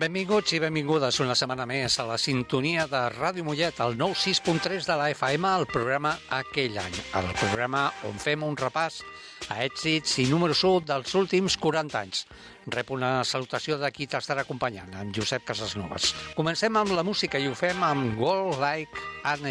Benvinguts i benvingudes una setmana més a la sintonia de Ràdio Mollet, el 96.3 de la FM, el programa Aquell any, el programa on fem un repàs a èxits i números 1 dels últims 40 anys. Rep una salutació de qui t'estarà acompanyant, en Josep Casasnovas. Comencem amb la música i ho fem amb World Like an